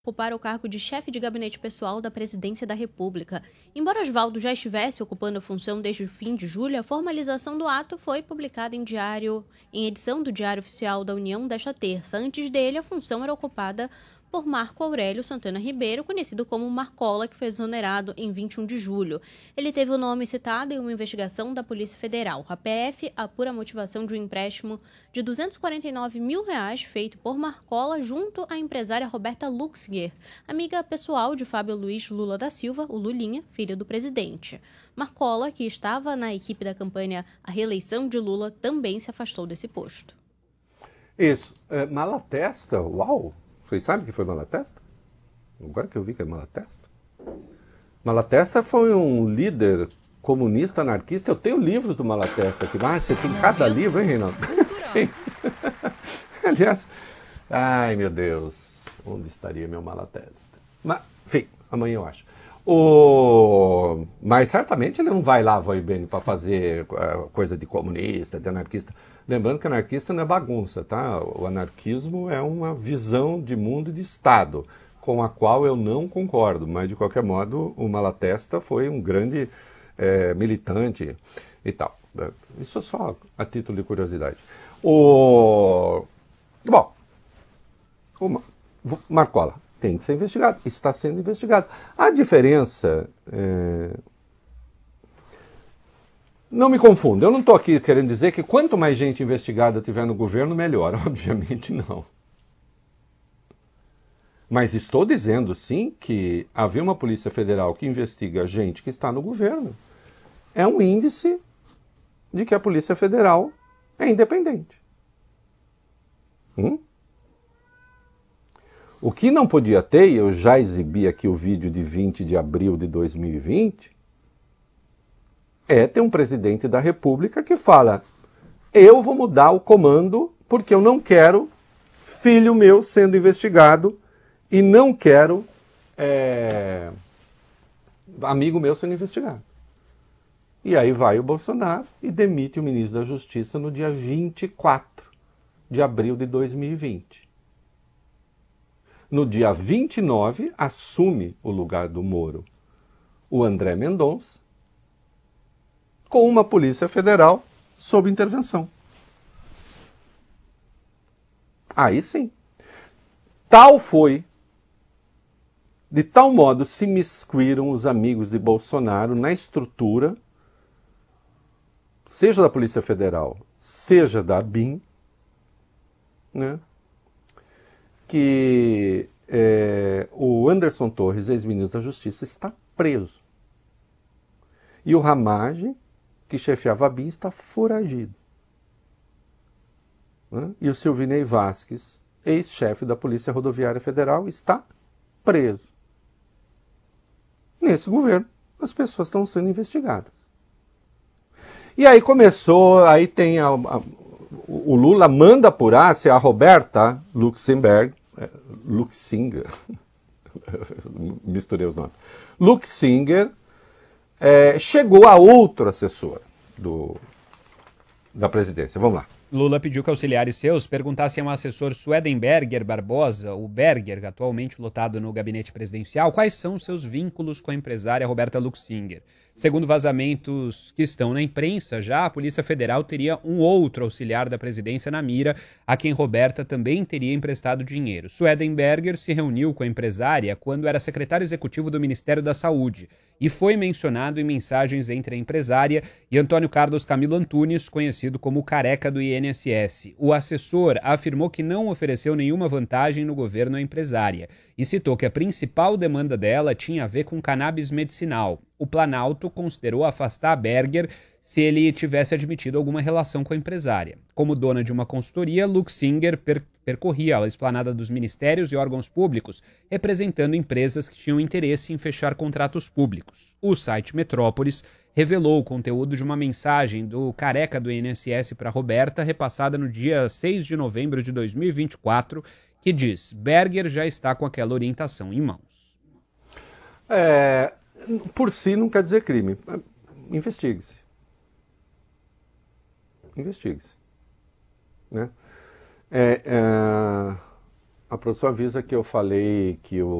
Ocupar o cargo de chefe de gabinete pessoal da Presidência da República. Embora Oswaldo já estivesse ocupando a função desde o fim de julho, a formalização do ato foi publicada em edição do Diário Oficial da União desta terça. Antes dele, a função era ocupada por Marco Aurélio Santana Ribeiro, conhecido como Marcola, que foi exonerado em 21 de julho. Ele teve o nome citado em uma investigação da Polícia Federal. A PF apura a motivação de um empréstimo de R$249 mil feito por Marcola junto à empresária Roberta Luxinger, amiga pessoal de Fábio Luiz Lula da Silva, o Lulinha, filho do presidente. Marcola, que estava na equipe da campanha à reeleição de Lula, também se afastou desse posto. Isso. Malatesta? Uau! Vocês sabem o que foi Malatesta? Agora que eu vi que é Malatesta. Malatesta foi um líder comunista anarquista. Eu tenho livros do Malatesta aqui. Ah, você tem cada livro, hein, Reinaldo? Aliás, ai meu Deus, onde estaria meu Malatesta? Mas, enfim, amanhã eu acho. Mas certamente ele não vai lá, Voibene, para fazer coisa de comunista, de anarquista. Lembrando que anarquista não é bagunça, tá? O anarquismo é uma visão de mundo e de Estado, com a qual eu não concordo, mas de qualquer modo o Malatesta foi um grande militante e tal. Isso é só a título de curiosidade. Bom, o Marcola tem que ser investigado, está sendo investigado. A diferença não me confunda, eu não estou aqui querendo dizer que quanto mais gente investigada tiver no governo, melhor. Obviamente não. Mas estou dizendo, sim, que haver uma Polícia Federal que investiga gente que está no governo é um índice de que a Polícia Federal é independente. O que não podia ter, e eu já exibi aqui o vídeo de 20 de abril de 2020, é ter um presidente da República que fala: eu vou mudar o comando porque eu não quero filho meu sendo investigado e não quero amigo meu sendo investigado. E aí vai o Bolsonaro e demite o ministro da Justiça no dia 24 de abril de 2020. No dia 29, assume o lugar do Moro o André Mendonça, com uma Polícia Federal sob intervenção. Aí sim. De tal modo se imiscuíram os amigos de Bolsonaro na estrutura, seja da Polícia Federal, seja da ABIN, né? Que o Anderson Torres, ex-ministro da Justiça, está preso. E o Ramagem, que chefiava a ABIN, está foragido. Né? E o Silvinei Vasquez, ex-chefe da Polícia Rodoviária Federal, está preso. Nesse governo, as pessoas estão sendo investigadas. E aí aí tem o Lula manda apurar se a Roberta Luxinger, misturei os nomes, Luxinger chegou a outro assessor da presidência. Vamos lá. Lula pediu que auxiliares seus perguntassem ao assessor Swedenberger Barbosa, o Berger, atualmente lotado no gabinete presidencial, quais são os seus vínculos com a empresária Roberta Luxinger. Segundo vazamentos que estão na imprensa, já a Polícia Federal teria um outro auxiliar da presidência na mira, a quem Roberta também teria emprestado dinheiro. Swedenberger se reuniu com a empresária quando era secretário executivo do Ministério da Saúde e foi mencionado em mensagens entre a empresária e Antônio Carlos Camilo Antunes, conhecido como o Careca do INSS. O assessor afirmou que não ofereceu nenhuma vantagem no governo à empresária e citou que a principal demanda dela tinha a ver com cannabis medicinal. O Planalto considerou afastar Berger se ele tivesse admitido alguma relação com a empresária. Como dona de uma consultoria, Luxinger percorria a esplanada dos ministérios e órgãos públicos, representando empresas que tinham interesse em fechar contratos públicos. O site Metrópolis revelou o conteúdo de uma mensagem do Careca do INSS para Roberta, repassada no dia 6 de novembro de 2024, que diz: Berger já está com aquela orientação em mãos. Por si não quer dizer crime. Investigue-se. Investigue-se. Né? A produção avisa que eu falei que